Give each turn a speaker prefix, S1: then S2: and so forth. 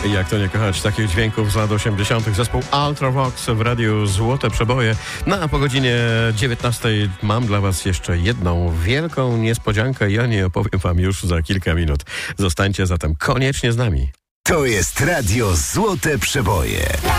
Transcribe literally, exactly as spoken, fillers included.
S1: Jak to nie kochać takich dźwięków z lat osiemdziesiątych. Zespół Ultravox w radiu Złote Przeboje. No a po godzinie dziewiętnastej mam dla was jeszcze jedną wielką niespodziankę. Ja nie opowiem wam już za kilka minut. Zostańcie zatem koniecznie z nami.
S2: To jest radio Złote Przeboje.